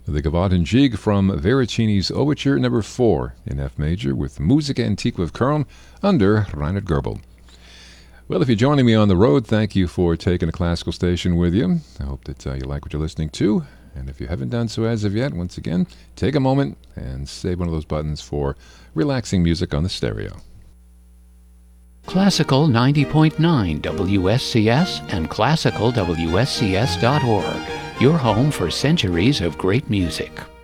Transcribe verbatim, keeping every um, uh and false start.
The Gavotte and Jig from Veracini's Overture Number four in F major with Musica Antiqua of Köln under Reinhard Goebel. Well, if you're joining me on the road, thank you for taking a classical station with you. I hope that uh, you like what you're listening to. And if you haven't done so as of yet, once again, take a moment and save one of those buttons for relaxing music on the stereo. Classical ninety point nine W S C S and classical W S C S dot org, your home for centuries of great music.